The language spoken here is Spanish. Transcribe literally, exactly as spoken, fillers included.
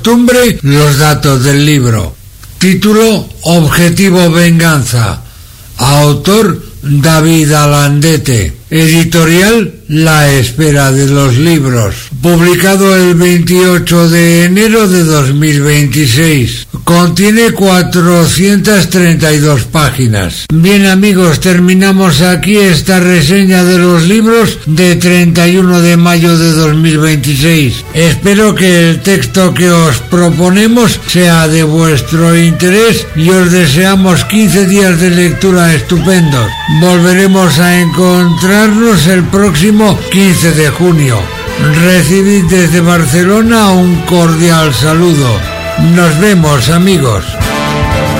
costumbre, los datos del libro. Título: Objetivo Venganza. Autor: David Alandete. Editorial: La Espera de los Libros. Publicado el veintiocho de enero de dos mil veintiséis. Contiene cuatrocientas treinta y dos páginas. Bien, amigos, terminamos aquí esta reseña de los libros de treinta y uno de mayo de dos mil veintiséis. Espero que el texto que os proponemos sea de vuestro interés y os deseamos quince días de lectura estupendos. Volveremos a encontrarnos el próximo quince de junio. Recibid desde Barcelona un cordial saludo. Nos vemos, amigos.